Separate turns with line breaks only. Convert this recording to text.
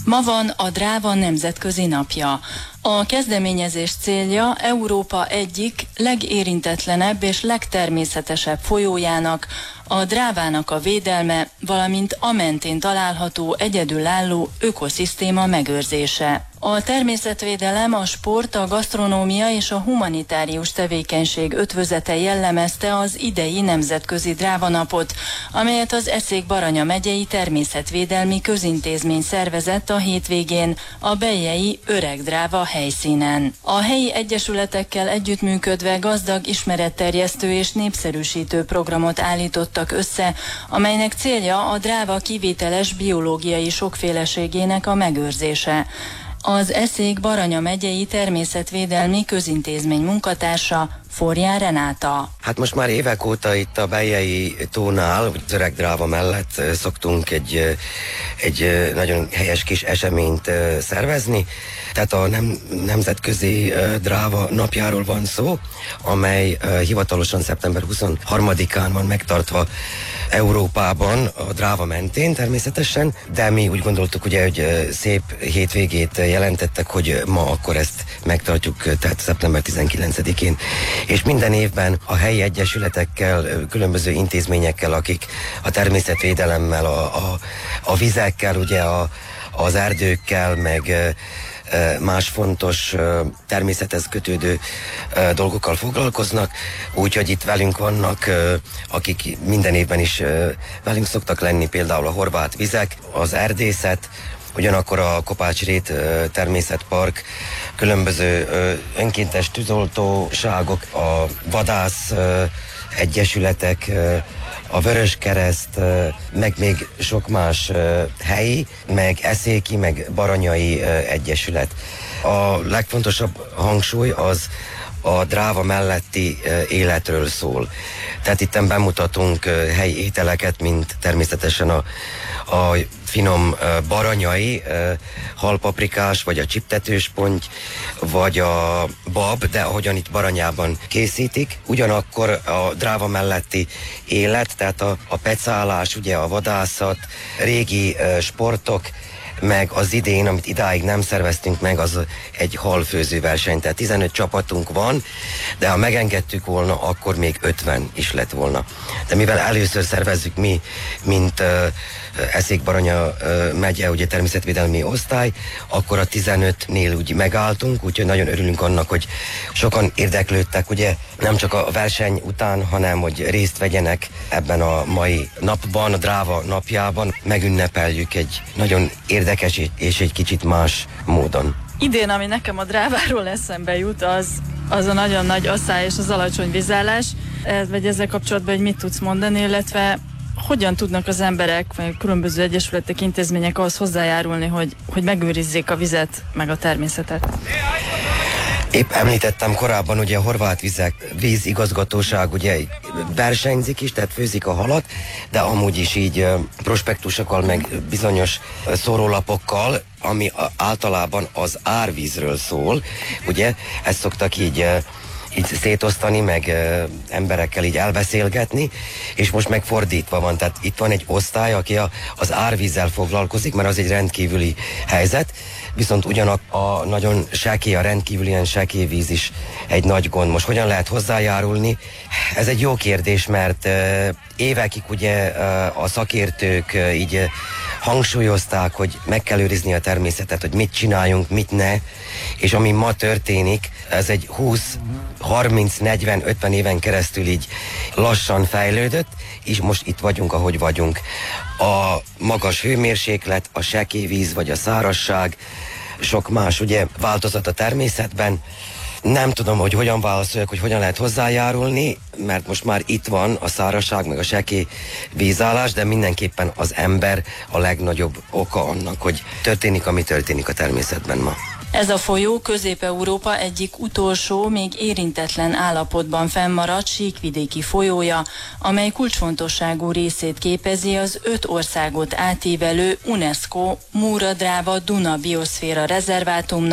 Ma van a Dráva Nemzetközi Napja. A kezdeményezés célja Európa egyik legérintetlenebb és legtermészetesebb folyójának, a Drávának a védelme, valamint a mentén található egyedülálló ökoszisztéma megőrzése. A természetvédelem, a sport, a gasztronómia és a humanitárius tevékenység ötvözete jellemezte az idei Nemzetközi Drávanapot, amelyet az Eszék-Baranya megyei természetvédelmi közintézmény szervezett a hétvégén a beljei Öreg Dráva helyszínen. A helyi egyesületekkel együttműködve gazdag ismeretterjesztő és népszerűsítő programot állítottak össze, amelynek célja a dráva kivételes biológiai sokféleségének a megőrzése. Az Eszék-Baranya megyei természetvédelmi közintézmény munkatársa Forján Renáta.
Hát most már évek óta itt a Beljei tónál, az Öreg Dráva mellett szoktunk egy nagyon helyes kis eseményt szervezni. Tehát a Nemzetközi Dráva napjáról van szó, amely hivatalosan szeptember 23-án van megtartva Európában, a Dráva mentén természetesen, de mi úgy gondoltuk, ugye, hogy szép hétvégét jelentettek, hogy ma akkor ezt megtartjuk, tehát szeptember 19-én. És minden évben a helyi egyesületekkel, különböző intézményekkel, akik a természetvédelemmel, a vizekkel, ugye az erdőkkel, meg más fontos természethez kötődő dolgokkal foglalkoznak, úgyhogy itt velünk vannak, akik minden évben is velünk szoktak lenni, például a Horváth Vizek, az erdészet, ugyanakkor a Kopács-Rét természetpark, különböző önkéntes tűzoltóságok, a vadász egyesületek, a Vöröskereszt, meg még sok más helyi, meg eszéki, meg baranyai egyesület. A legfontosabb hangsúly az a Dráva melletti életről szól. Tehát itten bemutatunk helyi ételeket, mint természetesen a finom baranyai, halpaprikás, vagy a csiptetős ponty, vagy a bab, de ahogyan itt Baranyában készítik. Ugyanakkor a Dráva melletti élet, tehát a pecálás, ugye a vadászat, régi sportok, meg az idén, amit idáig nem szerveztünk meg, az egy halfőző verseny. Tehát 15 csapatunk van, de ha megengedtük volna, akkor még 50 is lett volna. De mivel először szervezzük mi, mint Eszék-Baranya megye, ugye természetvédelmi osztály, akkor a 15-nél úgy megálltunk, úgyhogy nagyon örülünk annak, hogy sokan érdeklődtek, ugye nem csak a verseny után, hanem hogy részt vegyenek ebben a mai napban, a Dráva napjában, megünnepeljük egy nagyon érdekes és egy kicsit más módon.
Idén, ami nekem a Dráváról eszembe jut, az a nagyon nagy asszály és az alacsony vízállás. Vagy ezzel kapcsolatban, hogy mit tudsz mondani, illetve hogyan tudnak az emberek, vagy különböző egyesületek, intézmények ahhoz hozzájárulni, hogy megőrizzék a vizet, meg a természetet?
Épp említettem korábban, ugye a Horváth Vizek vízigazgatóság ugye versenyzik is, tehát főzik a halat, de amúgy is így prospektusokkal, meg bizonyos szórólapokkal, ami általában az árvízről szól, ugye, ezt szoktak így szétosztani, meg emberekkel így elbeszélgetni, és most meg fordítva van, tehát itt van egy osztály, aki az árvízzel foglalkozik, mert az egy rendkívüli helyzet, viszont a nagyon sekély, a rendkívül ilyen sekély víz is egy nagy gond. Most hogyan lehet hozzájárulni? Ez egy jó kérdés, mert évekig ugye a szakértők így hangsúlyozták, hogy meg kell őrizni a természetet, hogy mit csináljunk, mit ne, és ami ma történik, ez egy 20, 30, 40, 50 éven keresztül így lassan fejlődött, és most itt vagyunk, ahogy vagyunk. A magas hőmérséklet, a sekély víz vagy a szárazság, sok más ugye változat a természetben. Nem tudom, hogy hogyan válaszoljak, hogy hogyan lehet hozzájárulni, mert most már itt van a szárazság, meg a sekély vízállás, de mindenképpen az ember a legnagyobb oka annak, hogy történik, ami történik a természetben ma.
Ez a folyó Közép-Európa egyik utolsó, még érintetlen állapotban fennmaradt síkvidéki folyója, amely kulcsfontosságú részét képezi az 5 országot átívelő UNESCO Múra-Dráva Duna bioszféra rezervátumnak,